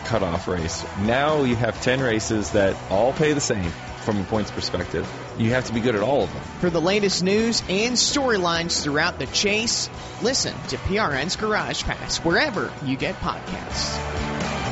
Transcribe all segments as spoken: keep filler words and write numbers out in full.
cutoff race. Now you have ten races that all pay the same from a points perspective. You have to be good at all of them. For the latest news and storylines throughout the chase, listen to P R N's Garage Pass wherever you get podcasts.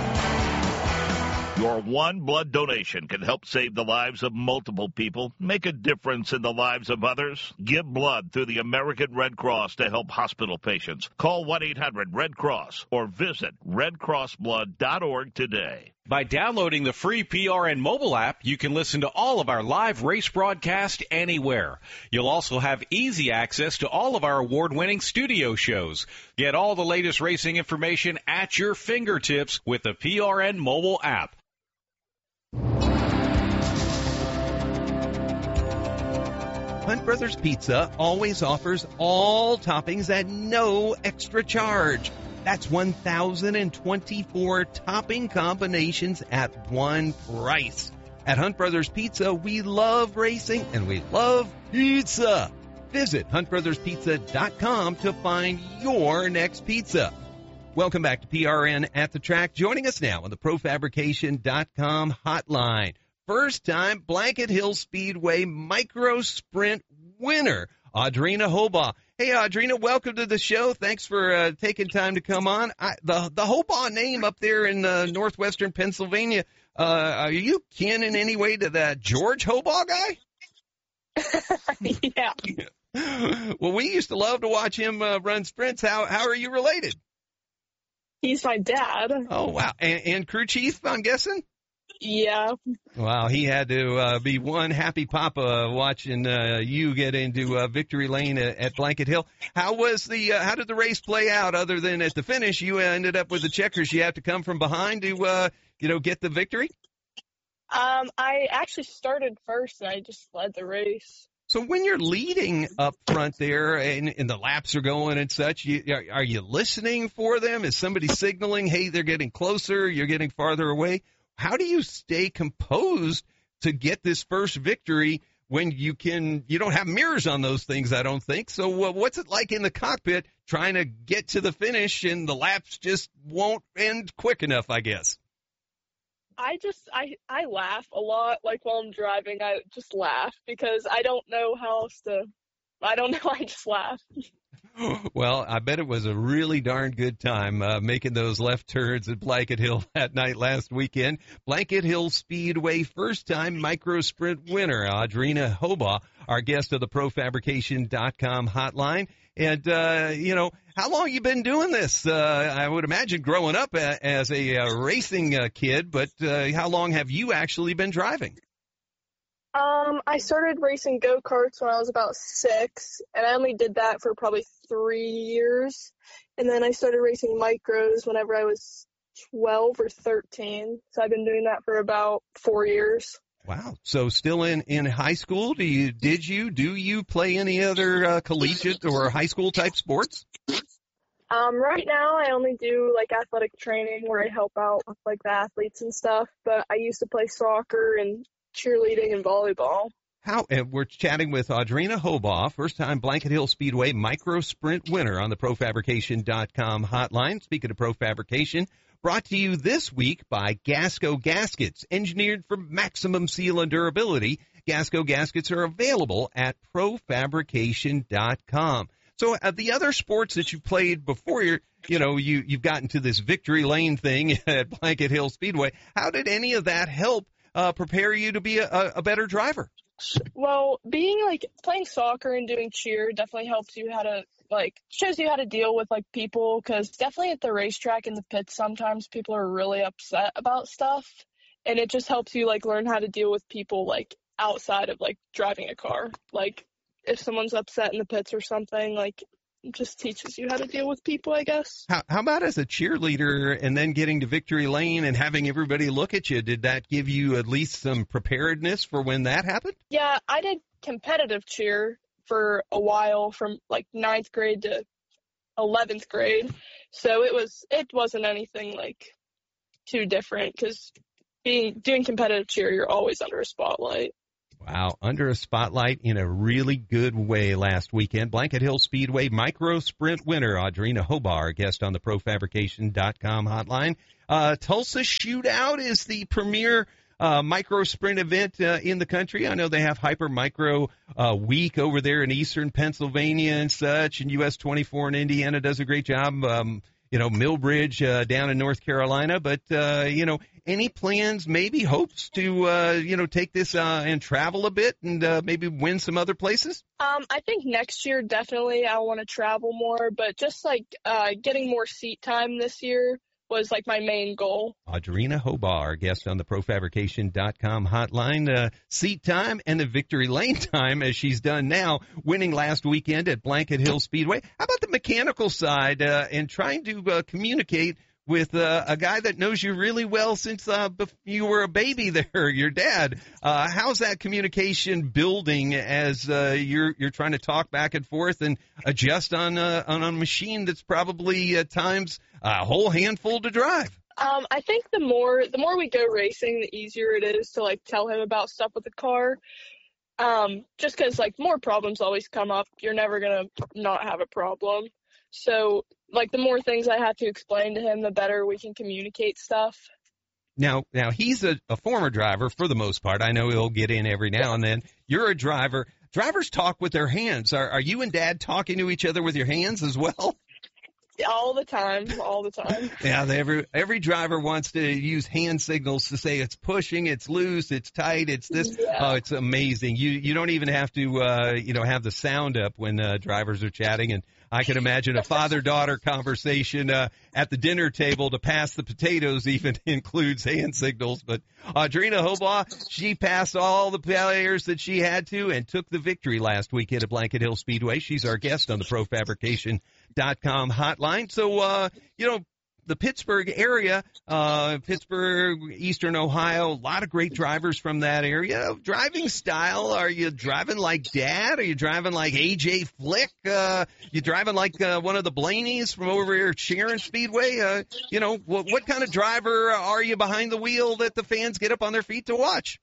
Your one blood donation can help save the lives of multiple people, make a difference in the lives of others. Give blood through the American Red Cross to help hospital patients. Call one eight hundred red cross or visit red cross blood dot org today. By downloading the free P R N mobile app, you can listen to all of our live race broadcasts anywhere. You'll also have easy access to all of our award-winning studio shows. Get all the latest racing information at your fingertips with the P R N mobile app. Hunt Brothers Pizza always offers all toppings at no extra charge. That's one thousand twenty-four topping combinations at one price. At Hunt Brothers Pizza, we love racing and we love pizza. Visit hunt brothers pizza dot com to find your next pizza. Welcome back to P R N at the Track. Joining us now on the pro fabrication dot com hotline. First time Blanket Hill Speedway Micro Sprint winner, Audrina Hobaugh. Hey, Audrina, welcome to the show. Thanks for uh, taking time to come on. I, the the Hobaugh name up there in uh, northwestern Pennsylvania, uh, are you kin in any way to that George Hobaugh guy? Yeah. Well, we used to love to watch him uh, run sprints. How how are you related? He's my dad. Oh, wow. And, and crew chief, I'm guessing? Yeah. Wow, he had to uh, be one happy papa watching uh, you get into uh, victory lane at, at Blanket Hill. How was the uh, how did the race play out? Other than at the finish, you ended up with the checkers. You have to come from behind to uh, you know get the victory. Um, I actually started first, and I just led the race. So when you're leading up front there and, and the laps are going and such, you, are, are you listening for them? Is somebody signaling, hey, they're getting closer, you're getting farther away? How do you stay composed to get this first victory when you can, you don't have mirrors on those things, I don't think. So uh, what's it like in the cockpit trying to get to the finish and the laps just won't end quick enough, I guess? I just, I, I laugh a lot. Like while I'm driving, I just laugh because I don't know how else to, I don't know. I just laugh. Well, I bet it was a really darn good time uh, making those left turns at Blanket Hill that night last weekend. Blanket Hill Speedway first-time micro sprint winner, Audrina Hobaugh, our guest of the pro fabrication dot com hotline. And, uh, you know, how long you been doing this? Uh, I would imagine growing up a, as a uh, racing uh, kid, but uh, how long have you actually been driving? Um, I started racing go-karts when I was about six, and I only did that for probably three years. And then I started racing micros whenever I was twelve or thirteen. So I've been doing that for about four years. Wow. So still in, in high school, do you, did you, do you play any other uh, collegiate or high school type sports? Um, right now I only do like athletic training where I help out with like the athletes and stuff, but I used to play soccer and cheerleading and volleyball. How, and we're chatting with Audrina Hobaugh, first-time Blanket Hill Speedway micro sprint winner on the pro fabrication dot com hotline. Speaking of pro fabrication, brought to you this week by Gasco Gaskets, engineered for maximum seal and durability. Gasco Gaskets are available at pro fabrication dot com. So uh, the other sports that you played before you're, you know, you, you've gotten to this victory lane thing at Blanket Hill Speedway, how did any of that help uh, prepare you to be a, a better driver? Well, being like playing soccer and doing cheer definitely helps you how to like shows you how to deal with like people, because definitely at the racetrack in the pits sometimes people are really upset about stuff, and it just helps you like learn how to deal with people like outside of like driving a car. Like if someone's upset in the pits or something, like it just teaches you how to deal with people, I guess. How, how about as a cheerleader and then getting to victory lane and having everybody look at you? Did that give you at least some preparedness for when that happened? Yeah, I did competitive cheer for a while from like ninth grade to eleventh grade. So it was, it wasn't anything like too different because being, doing competitive cheer, you're always under a spotlight. Wow, under a spotlight in a really good way last weekend. Blanket Hill Speedway Micro Sprint winner Audrina Hobart, guest on the Pro Fabrication dot com hotline. Uh, Tulsa Shootout is the premier uh, micro sprint event uh, in the country. I know they have Hyper Micro uh, Week over there in eastern Pennsylvania and such, and U S twenty-four in Indiana does a great job. Um, you know, Millbridge uh, down in North Carolina, but, uh, you know, any plans, maybe hopes to, uh, you know, take this uh, and travel a bit and uh, maybe win some other places? Um, I think next year, definitely, I want to travel more, but just like uh, getting more seat time this year was like my main goal. Audrina Hobart, guest on the Pro Fabrication dot com hotline. Uh, seat time and the victory lane time, as she's done now, winning last weekend at Blanket Hill Speedway. How about the mechanical side uh, and trying to uh, communicate with uh, a guy that knows you really well since uh, bef- you were a baby there, your dad? Uh, how's that communication building as uh, you're you're trying to talk back and forth and adjust on, uh, on a machine that's probably at times a whole handful to drive? Um, I think the more the more we go racing, the easier it is to like tell him about stuff with the car. Um, just because like more problems always come up, you're never gonna not have a problem. So like the more things I have to explain to him, the better we can communicate stuff. Now, now he's a, a former driver for the most part. I know he'll get in every now and then. You're a driver. Drivers talk with their hands. Are, are you and Dad talking to each other with your hands as well? All the time, all the time. Yeah, every every driver wants to use hand signals to say it's pushing, it's loose, it's tight, it's this. Yeah. Oh, it's amazing. You you don't even have to uh, you know have the sound up when uh, drivers are chatting. And I can imagine a father-daughter conversation uh, at the dinner table to pass the potatoes even includes hand signals. But Audrina Hobart, she passed all the players that she had to and took the victory last weekend at Blanket Hill Speedway. She's our guest on the Pro Fabrication dot com hotline. So, uh, you know, the Pittsburgh area, uh, Pittsburgh, Eastern Ohio, a lot of great drivers from that area. Driving style, are you driving like Dad? Are you driving like A J Flick? Uh, you driving like uh, one of the Blaneys from over here at Sharon Speedway? Uh, you know, what, what kind of driver are you behind the wheel that the fans get up on their feet to watch?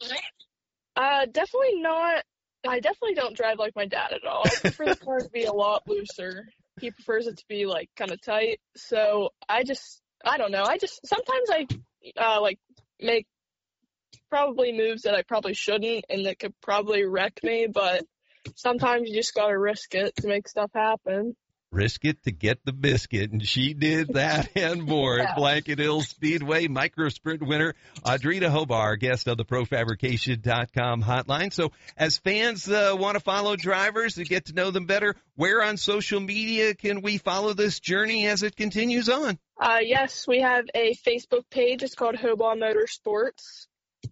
Uh, definitely not. I definitely don't drive like my dad at all. I prefer the car to be a lot looser. He prefers it to be like kind of tight. So I just, I don't know. I just, sometimes I uh, like make probably moves that I probably shouldn't and that could probably wreck me, but sometimes you just got to risk it to make stuff happen. Risk it to get the biscuit, and she did that and more Yeah. at Blanket Hill Speedway. Micro Sprint winner Audrina Hobart, guest of the Pro Fabrication dot com hotline. So as fans uh, want to follow drivers and get to know them better, where on social media can we follow this journey as it continues on? Uh, yes, we have a Facebook page. It's called Hobart Motorsports.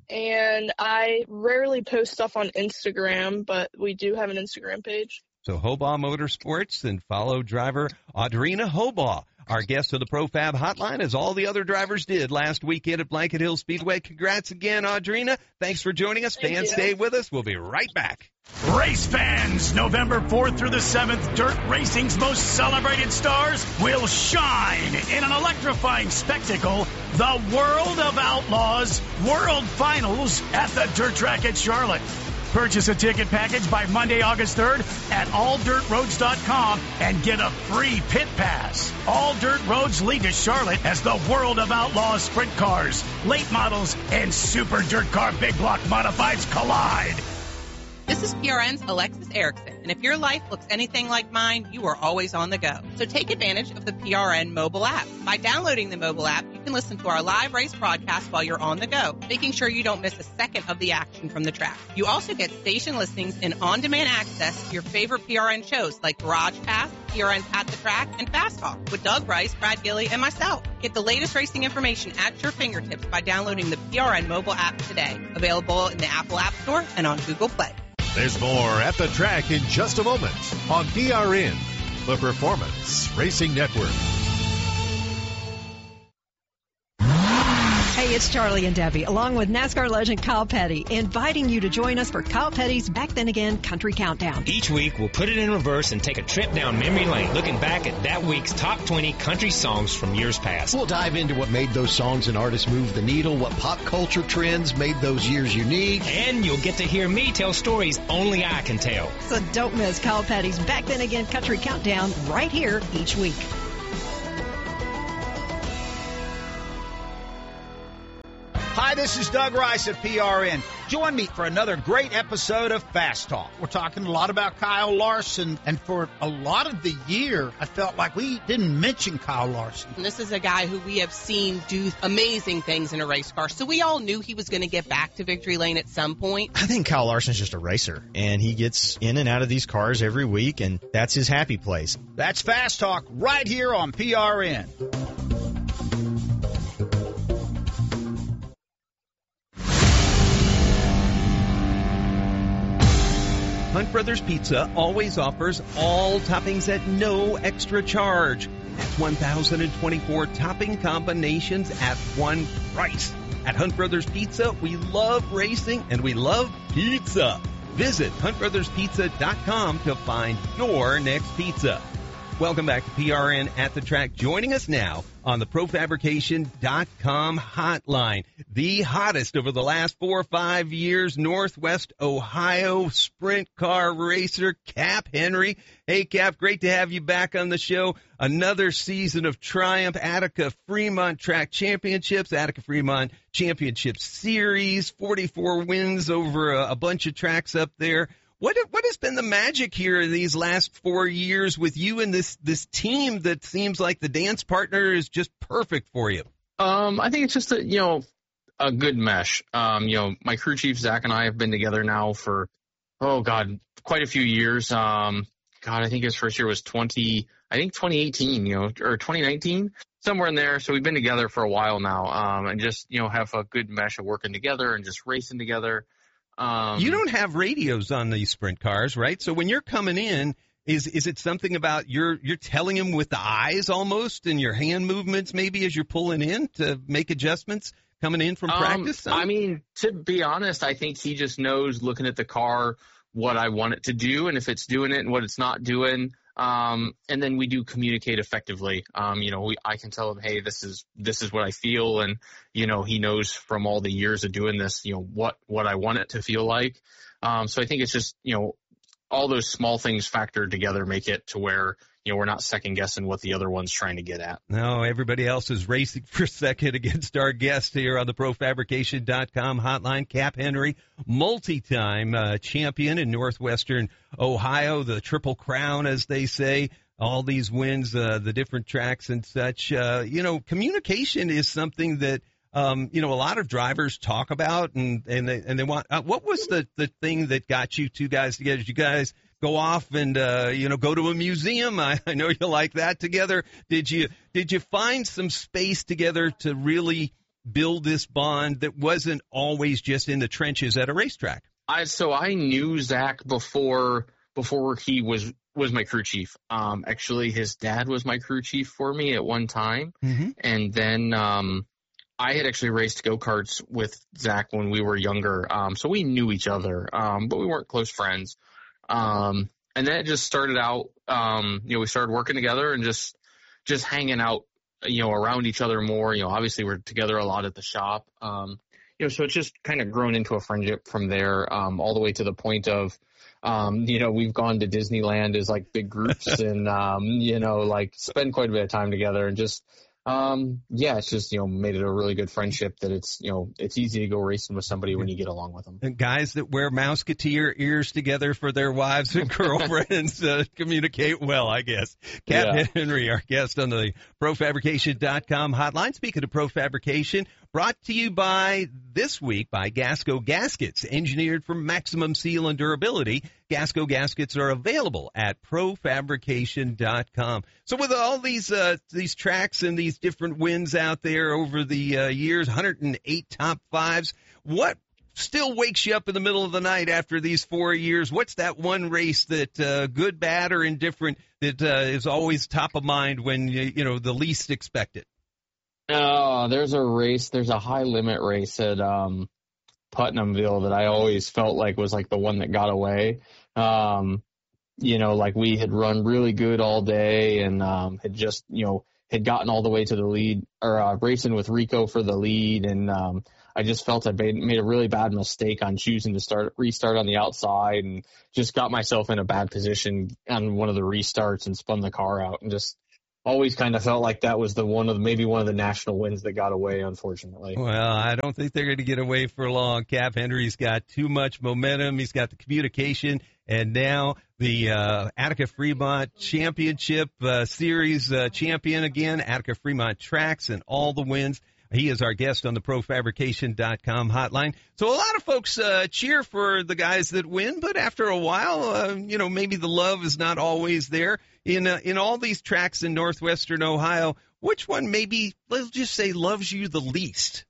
And I rarely post stuff on Instagram, but we do have an Instagram page. So Hobart Motorsports, and follow driver Audrina Hobart, our guest of the ProFab Hotline, as all the other drivers did last weekend at Blanket Hill Speedway. Congrats again, Audrina. Thanks for joining us. Thank Fans, you. stay with us. We'll be right back. Race fans, November fourth through the seventh, dirt racing's most celebrated stars will shine in an electrifying spectacle, the World of Outlaws World Finals at the Dirt Track at Charlotte. Purchase a ticket package by Monday, August third at all dirt roads dot com and get a free pit pass. All dirt roads lead to Charlotte as the World of Outlaws sprint cars, late models, and super dirt car big block modifieds collide. This is P R N's Alexis Erickson, and if your life looks anything like mine, you are always on the go. So take advantage of the P R N mobile app. By downloading the mobile app, you can listen to our live race broadcast while you're on the go, making sure you don't miss a second of the action from the track. You also get station listings and on-demand access to your favorite P R N shows like Garage Pass, P R N's At the Track, and Fast Talk with Doug Rice, Brad Gilly, and myself. Get the latest racing information at your fingertips by downloading the P R N mobile app today. Available in the Apple App Store and on Google Play. There's more at the track in just a moment on P R N, the Performance Racing Network. Hey, it's Charlie and Debbie, along with NASCAR legend Kyle Petty, inviting you to join us for Kyle Petty's Back Then Again Country Countdown. Each week, we'll put it in reverse and take a trip down memory lane, looking back at that week's top twenty country songs from years past. We'll dive into what made those songs and artists move the needle, what pop culture trends made those years unique. And you'll get to hear me tell stories only I can tell. So don't miss Kyle Petty's Back Then Again Country Countdown right here each week. Hi, this is Doug Rice at P R N. Join me for another great episode of Fast Talk. We're talking a lot about Kyle Larson, and for a lot of the year, I felt like we didn't mention Kyle Larson. And this is a guy who we have seen do amazing things in a race car, so we all knew he was going to get back to victory lane at some point. I think Kyle Larson's just a racer, and he gets in and out of these cars every week, and that's his happy place. That's Fast Talk right here on P R N. Hunt Brothers Pizza always offers all toppings at no extra charge. That's one thousand twenty-four topping combinations at one price. At Hunt Brothers Pizza, we love racing and we love pizza. Visit hunt brothers pizza dot com to find your next pizza. Welcome back to P R N at the Track. Joining us now on the pro fabrication dot com hotline, the hottest over the last four or five years, Northwest Ohio sprint car racer, Cap Henry. Hey, Cap, great to have you back on the show. Another season of triumph, Attica Fremont Track Championships, Attica Fremont Championship Series, forty-four wins over a, a bunch of tracks up there. What what has been the magic here in these last four years with you and this this team that seems like the dance partner is just perfect for you? Um, I think it's just a you know a good mesh. Um, you know, my crew chief Zach and I have been together now for oh god, quite a few years. Um, God, I think his first year was twenty, I think twenty eighteen, you know, or twenty nineteen, somewhere in there. So we've been together for a while now, um, and just you know have a good mesh of working together and just racing together. Um, you don't have radios on these sprint cars, right? So when you're coming in, is is it something about you're you're telling him with the eyes almost and your hand movements maybe as you're pulling in to make adjustments coming in from um, practice? I mean, to be honest, I think he just knows looking at the car what I want it to do and if it's doing it and what it's not doing. Um, and then we do communicate effectively. Um, you know, we, I can tell him, hey, this is, this is what I feel. And, you know, he knows from all the years of doing this, you know, what, what I want it to feel like. Um, so I think it's just, you know, all those small things factored together make it to where, you know, we're not second guessing what the other one's trying to get at. No, everybody else is racing for second against our guest here on the pro fabrication dot com hotline. Cap Henry, multi-time uh, champion in Northwestern Ohio, the Triple Crown, as they say. All these wins, uh, the different tracks and such. Uh, you know, communication is something that, um, you know, a lot of drivers talk about, and and they, and they want. Uh, what was the the thing that got you two guys together? Did you guys go off and, uh, you know, go to a museum? I, I know you like that together. Did you, did you find some space together to really build this bond that wasn't always just in the trenches at a racetrack? I, so I knew Zach before, before he was, was my crew chief. Um, actually his dad was my crew chief for me at one time. Mm-hmm. And then, um, I had actually raced go-karts with Zach when we were younger. Um, so we knew each other, um, but we weren't close friends. Um, and then it just started out, um, you know, we started working together and just, just hanging out, you know, around each other more. You know, obviously we're together a lot at the shop. Um, you know, so it's just kind of grown into a friendship from there, um, all the way to the point of, um, you know, we've gone to Disneyland as like big groups and, um, you know, like spend quite a bit of time together and just, Um, yeah, it's just, you know, made it a really good friendship that it's, you know, it's easy to go racing with somebody when you get along with them. And guys that wear Mouseketeer ears together for their wives and girlfriends uh, communicate well, I guess. Cap yeah. Henry, our guest on the pro fabrication dot com hotline. Speaking of Pro Fabrication, brought to you by this week by Gasco Gaskets, engineered for maximum seal and durability. Gasco Gaskets are available at pro fabrication dot com. So with all these uh, these tracks and these different wins out there over the uh, years, one hundred eight top fives, what still wakes you up in the middle of the night after these four years? What's that one race that, uh, good, bad, or indifferent, that uh, is always top of mind when you, you know the least expected? Oh, there's a race. There's a high limit race at um, Putnamville that I always felt like was like the one that got away. Um, you know, like we had run really good all day and um, had just, you know, had gotten all the way to the lead or uh, racing with Rico for the lead. And um, I just felt I made, made a really bad mistake on choosing to start restart on the outside and just got myself in a bad position on one of the restarts and spun the car out and just always kind of felt like that was the one of the, maybe one of the national wins that got away, unfortunately. Well, I don't think they're going to get away for long. Cap Henry's got too much momentum. He's got the communication, and now the uh, Attica Fremont Championship uh, Series uh, champion again, Attica Fremont Tracks, and all the wins. He is our guest on the pro fabrication dot com hotline. So a lot of folks uh, cheer for the guys that win, but after a while, uh, you know, maybe the love is not always there. In uh, in all these tracks in northwestern Ohio, which one maybe, let's just say, loves you the least?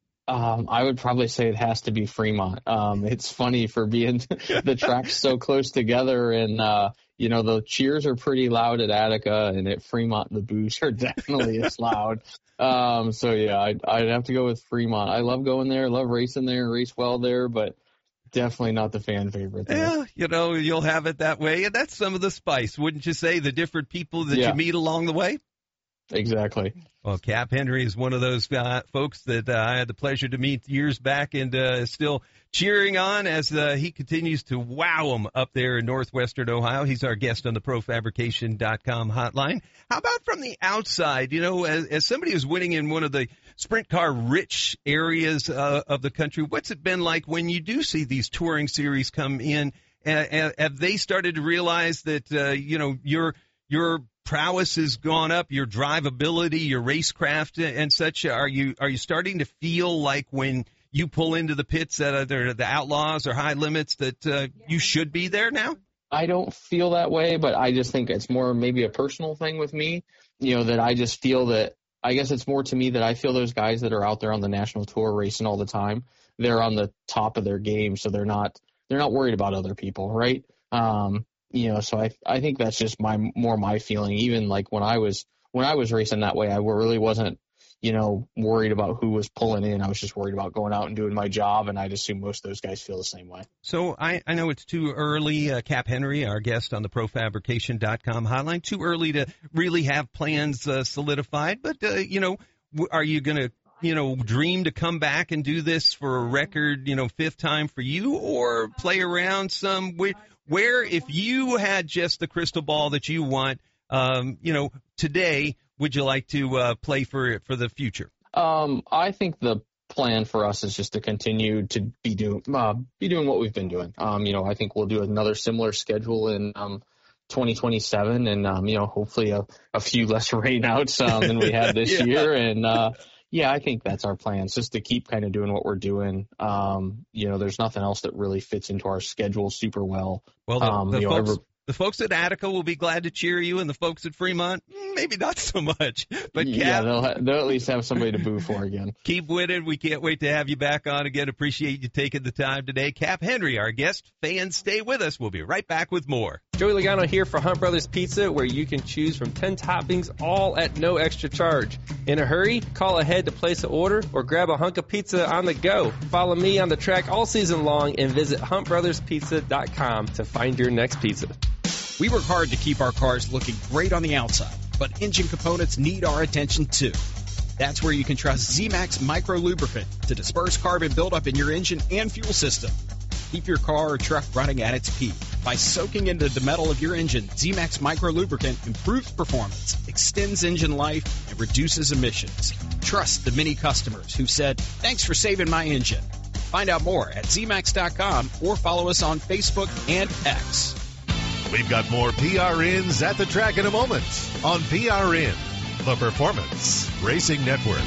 Um, I would probably say it has to be Fremont. Um, it's funny for being the tracks so close together, and uh, you know, the cheers are pretty loud at Attica, and at Fremont the boos are definitely as loud. Um, so yeah, I'd, I'd have to go with Fremont. I love going there, love racing there, race well there, but definitely not the fan favorite there. Yeah, you know, you'll have it that way, and that's some of the spice, wouldn't you say? The different people that Yeah. you meet along the way. Exactly. Well, Cap Henry is one of those uh, folks that uh, I had the pleasure to meet years back and uh, still cheering on as uh, he continues to wow them up there in northwestern Ohio. He's our guest on the pro fabrication dot com hotline. How about from the outside? You know, as, as somebody who's winning in one of the sprint car rich areas uh, of the country, what's it been like when you do see these touring series come in? Uh, have they started to realize that, uh, you know, your your prowess has gone up, your drivability, your racecraft and such? Are you are you starting to feel like when you pull into the pits that are the Outlaws or High Limits that uh, you should be there now? I don't feel that way, but I just think it's more maybe a personal thing with me, you know, that I just feel that, I guess it's more to me that I feel those guys that are out there on the national tour racing all the time, they're on the top of their game, so they're not they're not worried about other people, right? Um, you know, so I I think that's just my more my feeling. Even like when I was when I was racing that way, I really wasn't, you know, worried about who was pulling in. I was just worried about going out and doing my job, and I'd assume most of those guys feel the same way. So I, I know it's too early, uh, Cap Henry, our guest on the pro fabrication dot com hotline, too early to really have plans uh, solidified, but, uh, you know, w- are you going to, you know, dream to come back and do this for a record, you know, fifth time for you, or play around some where, where if you had just the crystal ball that you want, um, you know, today, would you like to uh, play for for the future? Um, I think the plan for us is just to continue to be doing uh, be doing what we've been doing. Um, you know, I think we'll do another similar schedule in um, twenty twenty-seven, and um, you know, hopefully a, a few less rainouts um, than we had this yeah. year. And uh, yeah, I think that's our plan, is just to keep kind of doing what we're doing. Um, you know, there's nothing else that really fits into our schedule super well. Well, the, um, the you know, folks. every, The folks at Attica will be glad to cheer you, and the folks at Fremont, maybe not so much. But Cap, yeah, they'll, ha- they'll at least have somebody to boo for again. Keep winning. We can't wait to have you back on again. Appreciate you taking the time today. Cap Henry, our guest. Fans, stay with us. We'll be right back with more. Joey Logano here for Hunt Brothers Pizza, where you can choose from ten toppings, all at no extra charge. In a hurry, call ahead to place an order or grab a hunk of pizza on the go. Follow me on the track all season long and visit hunt brothers pizza dot com to find your next pizza. We work hard to keep our cars looking great on the outside, but engine components need our attention too. That's where you can trust Z-Max Micro Lubricant to disperse carbon buildup in your engine and fuel system. Keep your car or truck running at its peak. By soaking into the metal of your engine, Z-Max Micro Lubricant improves performance, extends engine life, and reduces emissions. Trust the many customers who said, "Thanks for saving my engine." Find out more at Z max dot com or follow us on Facebook and X. We've got more P R Ns at the track in a moment on P R N, the Performance Racing Network.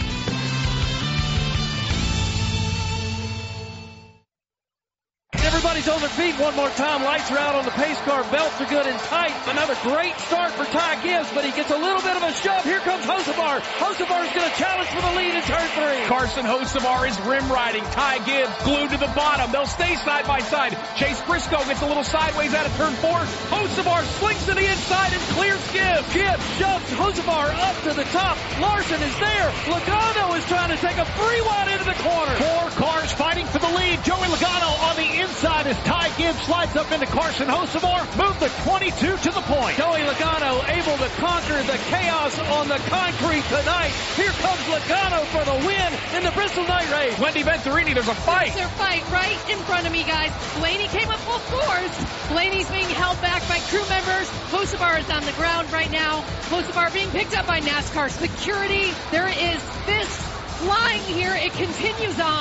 everybody's on their feet one more time. Lights are out on the pace car. Belts are good and tight. Another great start for Ty Gibbs, but he gets a little bit of a shove. Here comes Hocevar. Hocevar's going to challenge for the lead in turn three. Carson Hocevar is rim riding. Ty Gibbs glued to the bottom. They'll stay side by side. Chase Briscoe gets a little sideways out of turn four. Hocevar slings to the inside and clears Gibbs. Gibbs shoves Hocevar up to the top. Larson is there. Logano is trying to take a free one into the corner. Four cars fighting for the lead. Joey Logano on the inside as Ty Gibbs slides up into Carson Hocevar. Move the twenty-two to the point. Joey Logano able to conquer the chaos on the concrete tonight. Here comes Logano for the win in the Bristol Night Race. Wendy Venturini, there's a fight. There's a fight right in front of me, guys. Blaney came up full force. Blaney's being held back by crew members. Hocevar is on the ground right now. Hocevar being picked up by NASCAR security. There is fists flying here. It continues on.